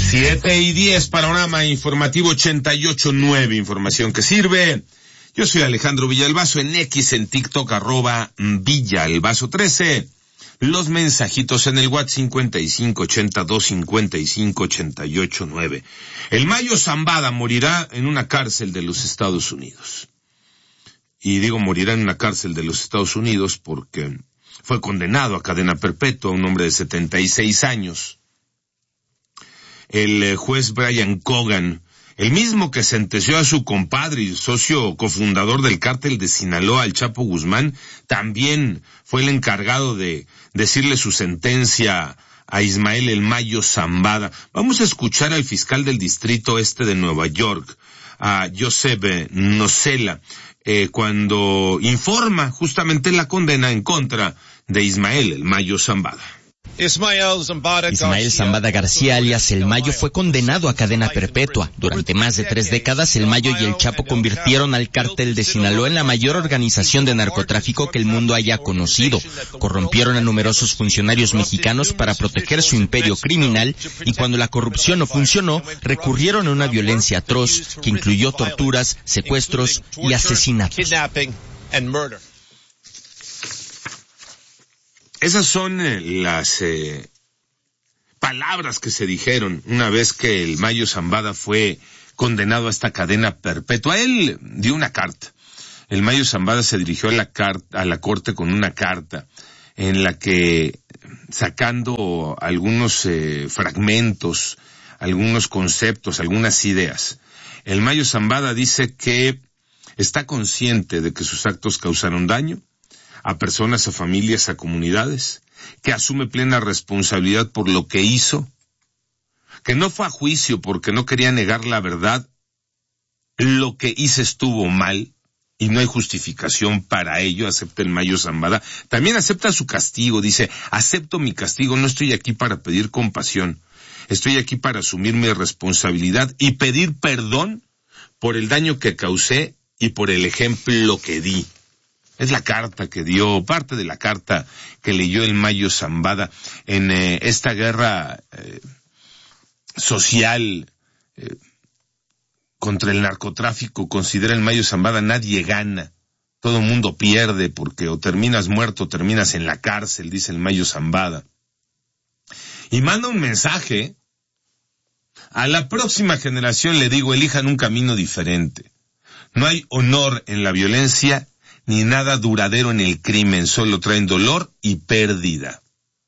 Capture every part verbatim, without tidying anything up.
Siete y diez, panorama informativo ochenta y ocho nueve, información que sirve. Yo soy Alejandro Villalbazo, en X, en TikTok, arroba Villalbazo trece. Los mensajitos en el WhatsApp cincuenta y cinco ochenta y dos cincuenta y cinco ochenta y ocho nueve. El Mayo Zambada morirá en una cárcel de los Estados Unidos. Y digo morirá en una cárcel de los Estados Unidos porque fue condenado a cadena perpetua, un hombre de setenta y seis años. El juez Brian Cogan, el mismo que sentenció a su compadre y socio cofundador del cártel de Sinaloa, el Chapo Guzmán, también fue el encargado de decirle su sentencia a Ismael El Mayo Zambada. Vamos a escuchar al fiscal del distrito este de Nueva York, a Joseph Nocella, eh, cuando informa justamente la condena en contra de Ismael El Mayo Zambada. Ismael Zambada García, alias El Mayo, fue condenado a cadena perpetua. Durante más de tres décadas, El Mayo y el Chapo convirtieron al cártel de Sinaloa en la mayor organización de narcotráfico que el mundo haya conocido. Corrompieron a numerosos funcionarios mexicanos para proteger su imperio criminal y cuando la corrupción no funcionó, recurrieron a una violencia atroz que incluyó torturas, secuestros y asesinatos. Esas son eh, las eh, palabras que se dijeron una vez que el Mayo Zambada fue condenado a esta cadena perpetua. Él dio una carta. El Mayo Zambada se dirigió a la, carta, a la corte con una carta en la que, sacando algunos eh, fragmentos, algunos conceptos, algunas ideas, el Mayo Zambada dice que está consciente de que sus actos causaron daño a personas, a familias, a comunidades, que asume plena responsabilidad por lo que hizo, que no fue a juicio porque no quería negar la verdad, lo que hice estuvo mal y no hay justificación para ello, acepta el Mayo Zambada. También acepta su castigo, dice, acepto mi castigo, no estoy aquí para pedir compasión, estoy aquí para asumir mi responsabilidad y pedir perdón por el daño que causé y por el ejemplo que di. Es la carta que dio, parte de la carta que leyó el Mayo Zambada en eh, esta guerra eh, social eh, contra el narcotráfico. Considera el Mayo Zambada, nadie gana, todo mundo pierde porque o terminas muerto o terminas en la cárcel, dice el Mayo Zambada. Y manda un mensaje a la próxima generación, le digo, elijan un camino diferente. No hay honor en la violencia ni nada duradero en el crimen, solo traen dolor y pérdida.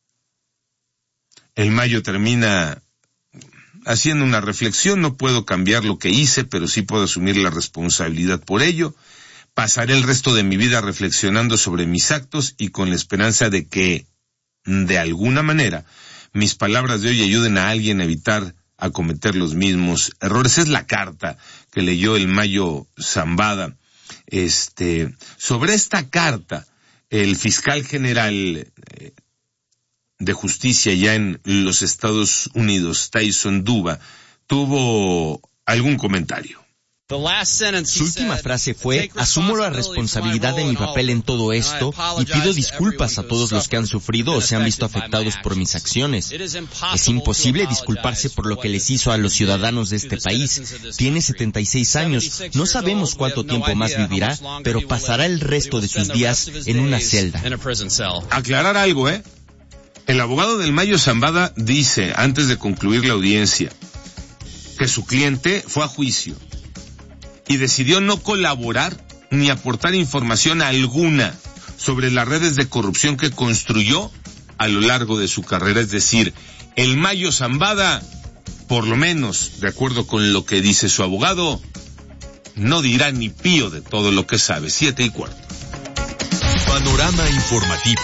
El Mayo termina haciendo una reflexión, no puedo cambiar lo que hice, pero sí puedo asumir la responsabilidad por ello. Pasaré el resto de mi vida reflexionando sobre mis actos y con la esperanza de que, de alguna manera, mis palabras de hoy ayuden a alguien a evitar a cometer los mismos errores. Es la carta que leyó el Mayo Zambada. Este, sobre esta carta, el fiscal general eh, de justicia ya en los Estados Unidos, Tyson Duba, tuvo algún comentario. Su última frase fue, asumo la responsabilidad de mi papel en todo esto y pido disculpas a todos los que han sufrido o se han visto afectados por mis acciones. Es imposible disculparse por lo que les hizo a los ciudadanos de este país. Tiene setenta y seis años, no sabemos cuánto tiempo más vivirá, pero pasará el resto de sus días en una celda. Aclarar algo, ¿eh? El abogado del Mayo Zambada dice, antes de concluir la audiencia, que su cliente fue a juicio y decidió no colaborar ni aportar información alguna sobre las redes de corrupción que construyó a lo largo de su carrera. Es decir, el Mayo Zambada, por lo menos, de acuerdo con lo que dice su abogado, no dirá ni pío de todo lo que sabe. Siete y cuarto. Panorama informativo.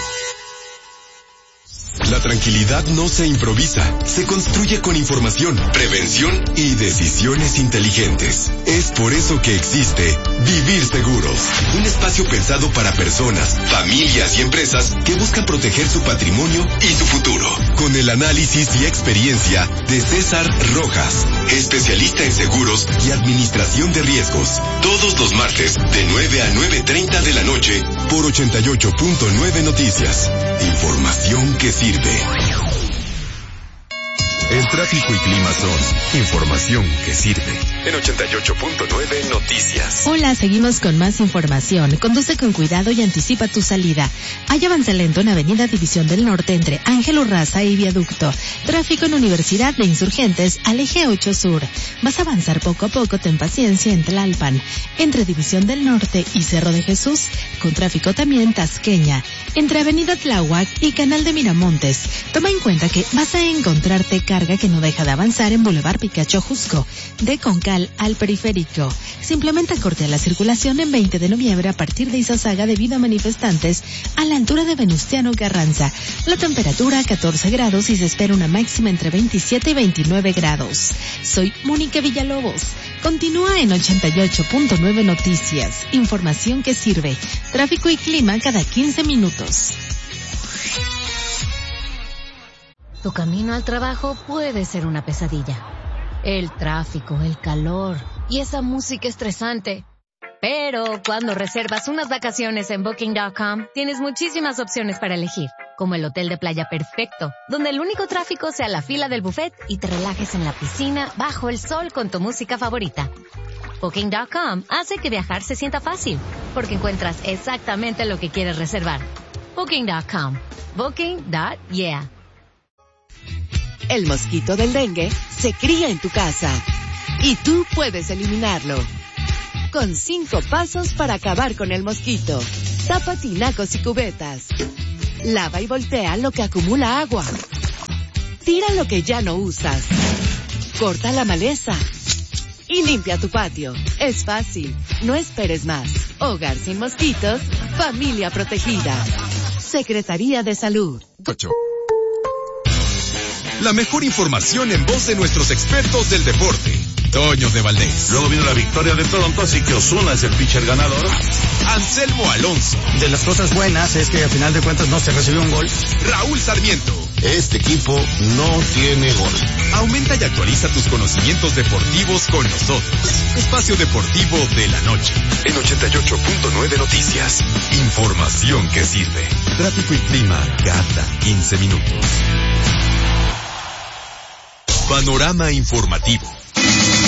La tranquilidad no se improvisa, se construye con información, prevención y decisiones inteligentes. Es por eso que existe Vivir Seguros, un espacio pensado para personas, familias y empresas que buscan proteger su patrimonio y su futuro. Con el análisis y experiencia de César Rojas, especialista en seguros y administración de riesgos. Todos los martes de nueve a nueve treinta de la noche por ochenta y ocho punto nueve Noticias. Información que sirve. El tráfico y clima son información que sirve. En ochenta y ocho punto nueve Noticias. Hola, seguimos con más información. Conduce con cuidado y anticipa tu salida. Hay avance lento en Avenida División del Norte entre Ángel Urraza y Viaducto. Tráfico en Universidad de Insurgentes al eje ocho Sur. Vas a avanzar poco a poco, ten paciencia en Tlalpan. Entre División del Norte y Cerro de Jesús, con tráfico también Tasqueña. Entre Avenida Tláhuac y Canal de Miramontes. Toma en cuenta que vas a encontrarte carga que no deja de avanzar en Boulevard Picacho Jusco, de Concal al Periférico. Simplemente corte a la circulación en veinte de noviembre a partir de Izazaga debido a manifestantes a la altura de Venustiano Carranza. La temperatura catorce grados y se espera una máxima entre veintisiete y veintinueve grados. Soy Mónica Villalobos. Continúa en ochenta y ocho punto nueve Noticias. Información que sirve. Tráfico y clima cada quince minutos. Tu camino al trabajo puede ser una pesadilla. El tráfico, el calor y esa música estresante. Pero cuando reservas unas vacaciones en Booking punto com, tienes muchísimas opciones para elegir, como el hotel de playa perfecto, donde el único tráfico sea la fila del buffet y te relajes en la piscina bajo el sol con tu música favorita. Booking punto com hace que viajar se sienta fácil, porque encuentras exactamente lo que quieres reservar. Booking punto com. Booking. Yeah. El mosquito del dengue se cría en tu casa y tú puedes eliminarlo. Con cinco pasos para acabar con el mosquito. Tapa tinacos y cubetas. Lava y voltea lo que acumula agua. Tira lo que ya no usas. Corta la maleza. Y limpia tu patio. Es fácil. No esperes más. Hogar sin mosquitos. Familia protegida. Secretaría de Salud. Ocho. La mejor información en voz de nuestros expertos del deporte. Toño de Valdés. Luego vino la victoria de Toronto, así que Ozuna es el pitcher ganador. Anselmo Alonso. De las cosas buenas es que al final de cuentas no se recibió un gol. Raúl Sarmiento. Este equipo no tiene gol. Aumenta y actualiza tus conocimientos deportivos con nosotros. Espacio Deportivo de la Noche. En ochenta y ocho punto nueve Noticias. Información que sirve. Tráfico y clima cada quince minutos. Panorama informativo.